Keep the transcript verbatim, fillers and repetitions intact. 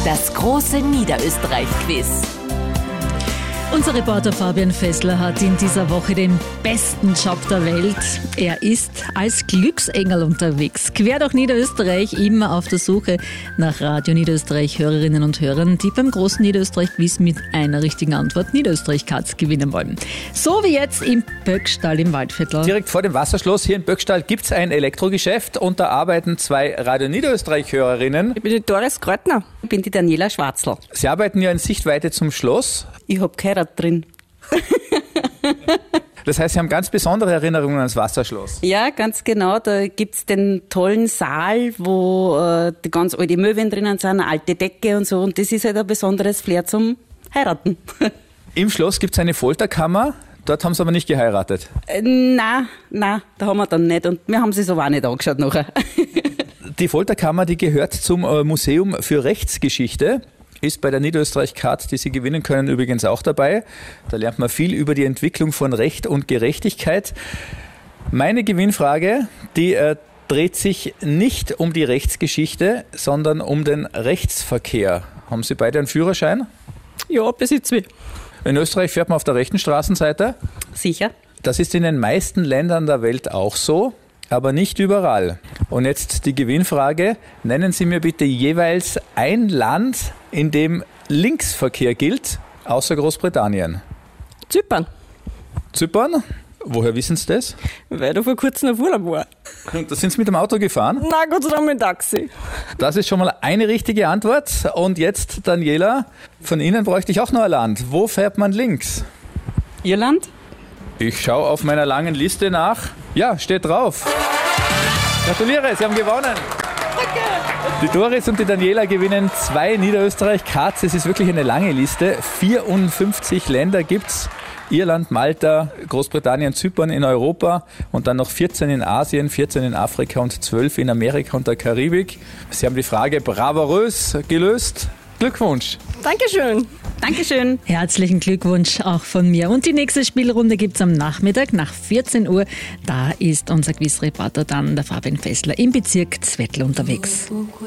Das große Niederösterreich-Quiz. Unser Reporter Fabian Fessler hat in dieser Woche den besten Job der Welt. Er ist als Glücksengel unterwegs, quer durch Niederösterreich, immer auf der Suche nach Radio Niederösterreich Hörerinnen und Hörern, die beim großen Niederösterreich-Quiz mit einer richtigen Antwort Niederösterreich-Cards gewinnen wollen. So wie jetzt im Böckstall im Waldviertel. Direkt vor dem Wasserschloss hier in Böckstall gibt es ein Elektrogeschäft und da arbeiten zwei Radio Niederösterreich-Hörerinnen. Ich bin die Doris Kreutner. Ich bin die Daniela Schwarzl. Sie arbeiten ja in Sichtweite zum Schloss. Ich hab geheiratet drin. Das heißt, Sie haben ganz besondere Erinnerungen ans Wasserschloss. Ja, ganz genau. Da gibt's den tollen Saal, wo äh, die ganz alte Möwen drinnen sind, eine alte Decke und so. Und das ist halt ein besonderes Flair zum Heiraten. Im Schloss gibt es eine Folterkammer. Dort haben Sie aber nicht geheiratet. Äh, nein, nein, da haben wir dann nicht. Und wir haben sie so auch nicht angeschaut nachher. Die Folterkammer, die gehört zum äh, Museum für Rechtsgeschichte. Ist bei der Niederösterreich-Card, die Sie gewinnen können, übrigens auch dabei. Da lernt man viel über die Entwicklung von Recht und Gerechtigkeit. Meine Gewinnfrage, die äh, dreht sich nicht um die Rechtsgeschichte, sondern um den Rechtsverkehr. Haben Sie beide einen Führerschein? Ja, besitze ich. In Österreich fährt man auf der rechten Straßenseite. Sicher. Das ist in den meisten Ländern der Welt auch so, aber nicht überall. Und jetzt die Gewinnfrage. Nennen Sie mir bitte jeweils ein Land, in dem Linksverkehr gilt, außer Großbritannien. Zypern. Zypern? Woher wissen Sie das? Weil da vor kurzem auf Urlaub war. Und da sind Sie mit dem Auto gefahren? Nein, Gott sei Dank mit dem Taxi. Das ist schon mal eine richtige Antwort. Und jetzt, Daniela, von Ihnen bräuchte ich auch noch ein Land. Wo fährt man links? Irland? Ich schaue auf meiner langen Liste nach. Ja, steht drauf. Gratuliere, Sie haben gewonnen. Die Doris und die Daniela gewinnen zwei Niederösterreich-Cards. Es ist wirklich eine lange Liste. vierundfünfzig Länder gibt's. Irland, Malta, Großbritannien, Zypern in Europa und dann noch vierzehn in Asien, vierzehn in Afrika und zwölf in Amerika und der Karibik. Sie haben die Frage bravourös gelöst. Glückwunsch. Dankeschön. Dankeschön. Herzlichen Glückwunsch auch von mir. Und die nächste Spielrunde gibt es am Nachmittag nach vierzehn Uhr. Da ist unser Quizreporter dann, der Fabian Fessler, im Bezirk Zwettl unterwegs.